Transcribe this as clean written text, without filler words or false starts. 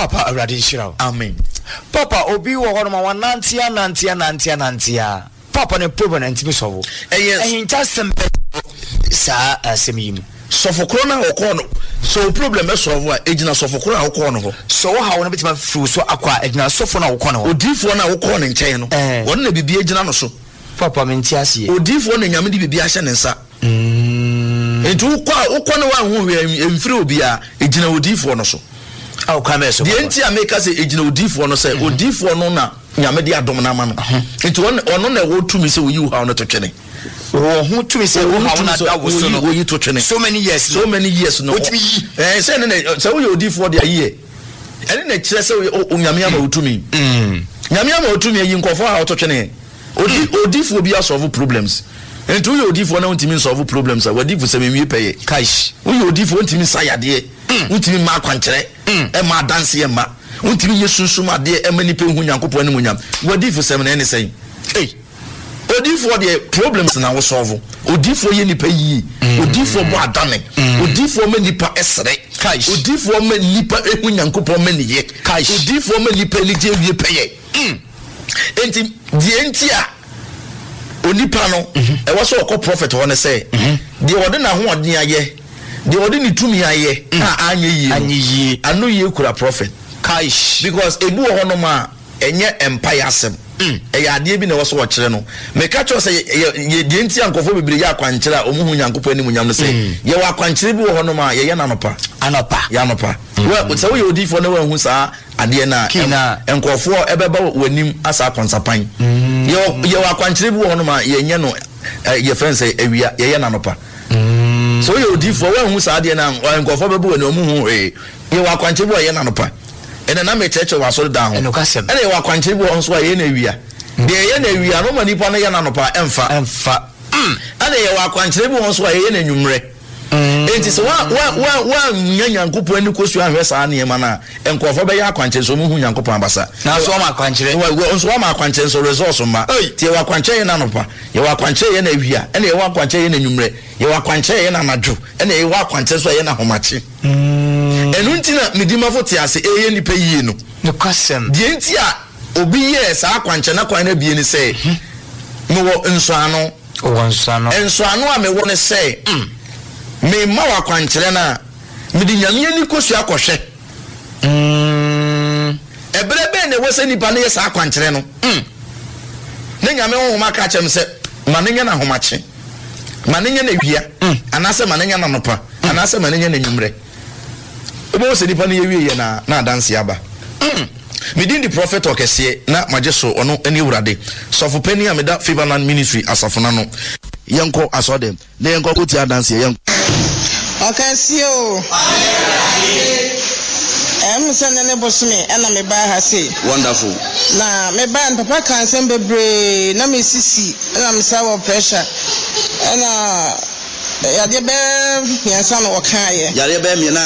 Papa already shira. Amen. Papa obi wo hono ma nantia. Papa ne problem ntimi so. Ehinta sempe sa asemim. Sofokro na okono. So problem e solve a ejina sofokro a okono ho. So how na betima fu so akwa ejina sofo na okono ho. Odifo na okono nchen no. Won na bibia ejina no so. Papa menti ase. Odifo na nyame di bibia hye ne nsa. Etu ukono wa hu emfiri obi a ejina odifo no so. Aw kwame so. The enti America say ejina odifo no say odifo no na nyame di adom na ma no. Etu ono na wo tumi say wo yi ha no to twene. Who to me say so many years no say say we odi for their year ene na kire say onyame ama otumi nyame ama otumi yi nkofo ha ototwene odi for bi solve problems enti we odi for na ntimi solve problems a wadi for say me peye cash we odi for ntimi sayade ntimi ma kwankere e ma dance e ma ntimi yesunsum ade e ma nipa hu nyankopon ne munyam wadi for say me na say hey Odifo the problems na wo solve. Odifo ye nipa yi. Odifo bo adane. Odifo me nipa esre. Odifo me nipa ehu nyankopon me niye. Odifo me nipa ni je wie peye. Enti die enti a onipa no e wo so okọ prophet ho ne say de ode na ho ode aye. De ode ni tumi aye. Anye yi. Anu ye kura prophet. Because ebu ho no ma enye empire asem. Ade bi na wo so wo kire no me ka cho say ye de enti ankofo bibire ya kwankire omuhu nyankopon ni munyam no say ye wa kwankire bi wo hono ma ye na anopa ya anopa we say we odifo na wan hu sa ade na enkofo ebeba wanim asa konsapan ye wa kwankire bi wo hono ma ye nye no ye fence awia ye na anopa so we odifo wan hu sa ade na enkofo beba wani omuhu ye wa kwankire bi wo ye na anopa ene na me cheche wa so down ene wa kwankire bi won so a ye na wia de ye na wia no mani pa na ye na no pa emfa ene ye wa kwankire bi won so a ye na nwumre enti so wa nyanyankopon ani kosu ahwe sa na ye ma na enkofo be ya kwankire so mu hu nyankopon abasa na so ma kwankire we so ma kwankire so resource ma ti wa kwankire ye na no pa ye wa kwankire ye na wia ene ye wa kwankire ye na nwumre ye wa kwankire ye na nadwo ene ye wa kwankire so ye na homache enuntina midima foti ase eye nipa yie no kwasem die nti a obi ye sa kwanche na kwan na bie ni say me wo nsoano nsoano a me wo ne say me ma wa kwanche na me di nyame ni kosu akohwe ebrebe ne wo se nipa ne ye sa kwanche no ne nyame wo ma ka chem se manenya na homache manenya na wia anase manenya na nopa anase manenya na nwumre Obo se nipa ne yewie na dance aba. Midin the prophet okese na majeso ono eni urade. Sofo pani ameda Favorland ministry asafona no. Yenko asodem. Na yenko kuti dance yenko. Okese o. Send ne bosme ena me ba ha say. Wonderful. Na me ba papa kan sem bebre na me sisi na me sawo pressure. Ena ya de be yansa no okan ye. Ya de be me na